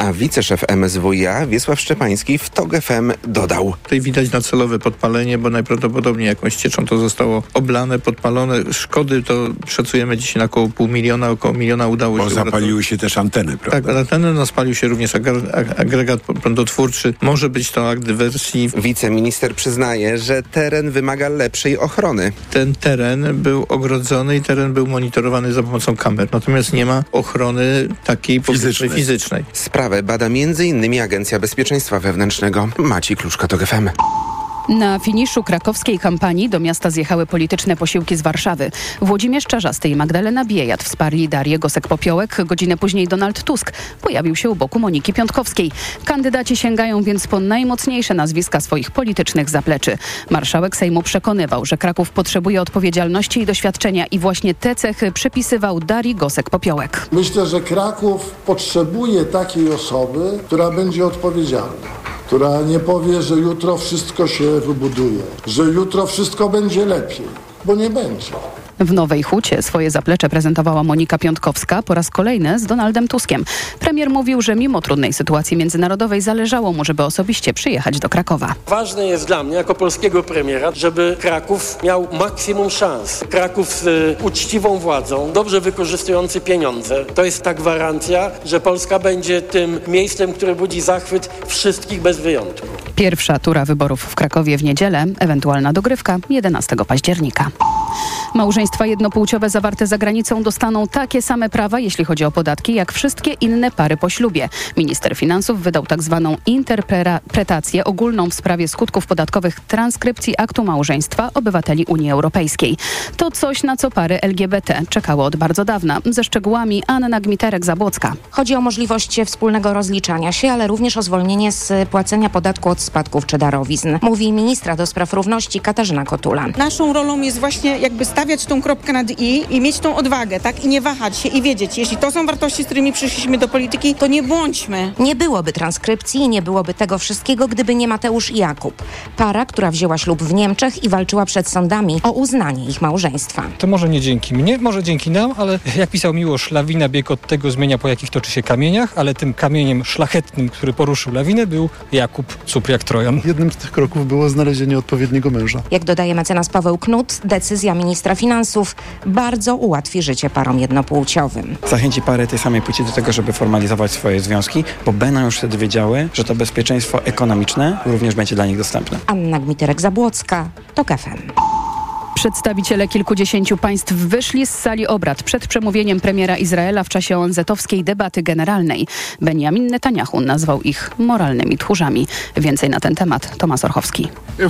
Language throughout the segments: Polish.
A wiceszef MSWiA Wiesław Szczepański w TOG FM dodał. Tutaj widać nacelowe podpalenie, bo najprawdopodobniej jakąś cieczą to zostało oblane, podpalone. Szkody to szacujemy dzisiaj na około 500 000, około 1 000 000 udało się. Bo zapaliły się też anteny, prawda? Tak, anteny, spalił się również agregat prądotwórczy. Może być to akt dywersji. Wiceminister przyznaje, że teren wymaga lepszej ochrony. Ten teren był ogrodzony i teren był monitorowany za pomocą kamer. Natomiast nie ma ochrony takiej fizycznej. Sprawę bada m.in. Agencja Bezpieczeństwa Wewnętrznego. Maciej Kluczka, TOG FM. Na finiszu krakowskiej kampanii do miasta zjechały polityczne posiłki z Warszawy. Włodzimierz Czarzasty i Magdalena Biejat wsparli Darię Gosek-Popiołek. Godzinę później Donald Tusk pojawił się u boku Moniki Piątkowskiej. Kandydaci sięgają więc po najmocniejsze nazwiska swoich politycznych zapleczy. Marszałek Sejmu przekonywał, że Kraków potrzebuje odpowiedzialności i doświadczenia i właśnie te cechy przypisywał Darii Gosek-Popiołek. Myślę, że Kraków potrzebuje takiej osoby, która będzie odpowiedzialna, która nie powie, że jutro wszystko się wybuduje, że jutro wszystko będzie lepiej, bo nie będzie. W Nowej Hucie swoje zaplecze prezentowała Monika Piątkowska po raz kolejny z Donaldem Tuskiem. Premier mówił, że mimo trudnej sytuacji międzynarodowej zależało mu, żeby osobiście przyjechać do Krakowa. Ważne jest dla mnie jako polskiego premiera, żeby Kraków miał maksimum szans. Kraków z uczciwą władzą, dobrze wykorzystujący pieniądze. To jest ta gwarancja, że Polska będzie tym miejscem, które budzi zachwyt wszystkich bez wyjątku. Pierwsza tura wyborów w Krakowie w niedzielę, ewentualna dogrywka 11 października. Małżeństwa jednopłciowe zawarte za granicą dostaną takie same prawa, jeśli chodzi o podatki, jak wszystkie inne pary po ślubie. Minister finansów wydał tak zwaną interpretację ogólną w sprawie skutków podatkowych transkrypcji aktu małżeństwa obywateli Unii Europejskiej. To coś, na co pary LGBT czekały od bardzo dawna. Ze szczegółami Anna Gmiterek-Zabłocka. Chodzi o możliwość wspólnego rozliczania się, ale również o zwolnienie z płacenia podatku od spadków czy darowizn. Mówi ministra do spraw równości Katarzyna Kotula. Naszą rolą jest właśnie jakby stawiać tą kropkę nad i mieć tą odwagę, tak? I nie wahać się i wiedzieć, jeśli to są wartości, z którymi przyszliśmy do polityki, to nie błądźmy. Nie byłoby transkrypcji i nie byłoby tego wszystkiego, gdyby nie Mateusz i Jakub. Para, która wzięła ślub w Niemczech i walczyła przed sądami o uznanie ich małżeństwa. To może nie dzięki mnie, może dzięki nam, ale jak pisał Miłosz, lawina bieg od tego zmienia, po jakich toczy się kamieniach, ale tym kamieniem szlachetnym, który poruszył lawinę, był Jakub Cupriak Trojan. Jednym z tych kroków było znalezienie odpowiedniego męża. Jak dodaje mecenas Paweł Knut, decyzja ministra finansów bardzo ułatwi życie parom jednopłciowym. Zachęci pary tej samej płci do tego, żeby formalizować swoje związki, bo będą już wtedy wiedziały, że to bezpieczeństwo ekonomiczne również będzie dla nich dostępne. Anna Gmiterek-Zabłocka, TOG FM. Przedstawiciele kilkudziesięciu państw wyszli z sali obrad przed przemówieniem premiera Izraela w czasie ONZ-owskiej debaty generalnej. Benjamin Netanyahu nazwał ich moralnymi tchórzami. Więcej na ten temat Tomasz Orchowski.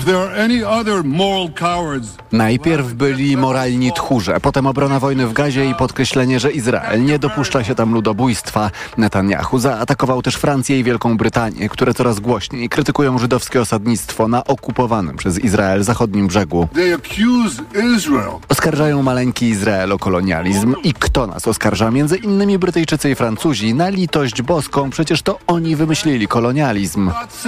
Najpierw byli moralni tchórze, potem obrona wojny w Gazie i podkreślenie, że Izrael nie dopuszcza się tam ludobójstwa. Netanyahu zaatakował też Francję i Wielką Brytanię, które coraz głośniej krytykują żydowskie osadnictwo na okupowanym przez Izrael zachodnim brzegu. Oskarżają maleńki Izrael o kolonializm. I kto nas oskarża? Między innymi Brytyjczycy i Francuzi. Na litość boską, przecież to oni wymyślili kolonializm.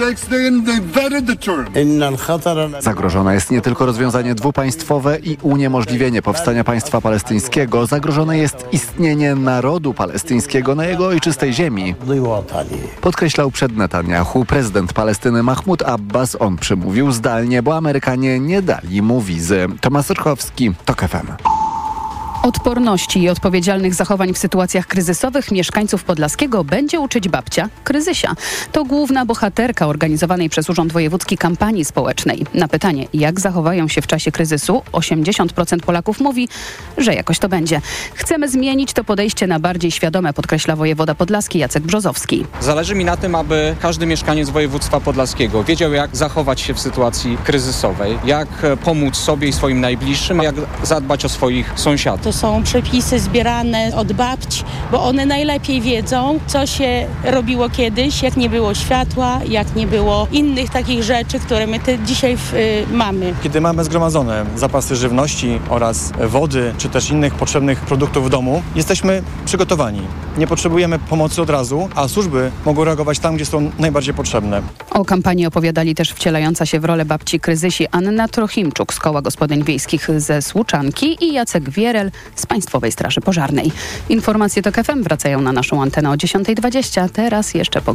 Zagrożone jest nie tylko rozwiązanie dwupaństwowe i uniemożliwienie powstania państwa palestyńskiego. Zagrożone jest istnienie narodu palestyńskiego na jego ojczystej ziemi. Podkreślał przed Netanyahu prezydent Palestyny Mahmud Abbas. On przemówił zdalnie, bo Amerykanie nie dali mu wizy. Tomasz Orchowski, TOG FM. Odporności i odpowiedzialnych zachowań w sytuacjach kryzysowych mieszkańców Podlaskiego będzie uczyć babcia Kryzysia. To główna bohaterka organizowanej przez Urząd Wojewódzki kampanii społecznej. Na pytanie, jak zachowają się w czasie kryzysu, 80% Polaków mówi, że jakoś to będzie. Chcemy zmienić to podejście na bardziej świadome, podkreśla wojewoda podlaski Jacek Brzozowski. Zależy mi na tym, aby każdy mieszkaniec województwa podlaskiego wiedział, jak zachować się w sytuacji kryzysowej, jak pomóc sobie i swoim najbliższym, jak zadbać o swoich sąsiadów. To są przepisy zbierane od babci, bo one najlepiej wiedzą, co się robiło kiedyś, jak nie było światła, jak nie było innych takich rzeczy, które my dzisiaj mamy. Kiedy mamy zgromadzone zapasy żywności oraz wody, czy też innych potrzebnych produktów w domu, jesteśmy przygotowani. Nie potrzebujemy pomocy od razu, a służby mogą reagować tam, gdzie są najbardziej potrzebne. O kampanii opowiadali też wcielająca się w rolę babci Kryzysi Anna Trochimczuk z Koła Gospodyń Wiejskich ze Słuczanki i Jacek Wierel z Państwowej Straży Pożarnej. Informacje TOK FM wracają na naszą antenę o 10:20. Teraz jeszcze